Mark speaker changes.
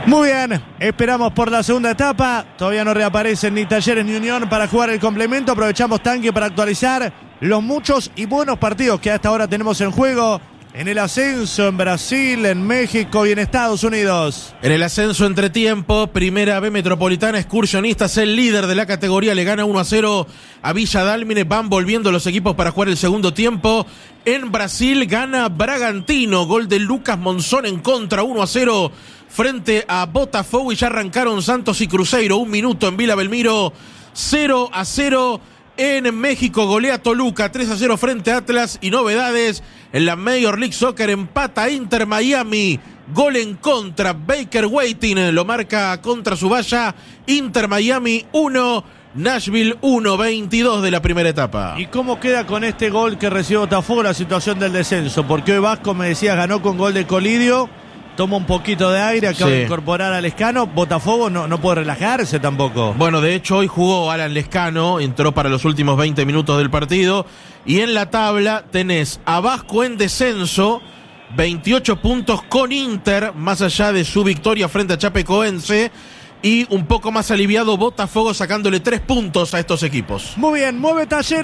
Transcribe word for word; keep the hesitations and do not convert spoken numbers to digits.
Speaker 1: Muy bien, esperamos por la segunda etapa. Todavía no reaparecen ni Talleres ni Unión para jugar el complemento. Aprovechamos Tanque para actualizar los muchos y buenos partidos que hasta ahora tenemos en juego. En el ascenso, en Brasil, en México y en Estados Unidos.
Speaker 2: En el ascenso entretiempo, Primera B Metropolitana, Excursionistas, el líder de la categoría, le gana uno a cero a Villa Dálmine. Van volviendo los equipos para jugar el segundo tiempo. En Brasil gana Bragantino, gol de Lucas Monzón en contra, uno a cero frente a Botafogo. Y ya arrancaron Santos y Cruzeiro, un minuto en Vila Belmiro, cero a cero. En México golea Toluca, tres a cero frente a Atlas. Y novedades en la Major League Soccer, empata Inter Miami, gol en contra, Baker Waiting lo marca contra su valla. Inter Miami uno, Nashville uno, veintidós de la primera etapa.
Speaker 1: ¿Y cómo queda con este gol que recibe Botafogo la situación del descenso? Porque hoy Vasco, me decías, ganó con gol de Colidio. Toma un poquito de aire, acaba sí. de incorporar a Lescano. Botafogo no, no puede relajarse tampoco.
Speaker 2: Bueno, de hecho hoy jugó Alan Lescano, entró para los últimos veinte minutos del partido. Y en la tabla tenés a Vasco en descenso, veintiocho puntos con Inter, más allá de su victoria frente a Chapecoense. Y un poco más aliviado Botafogo, sacándole tres puntos a estos equipos.
Speaker 1: Muy bien, mueve Talleres.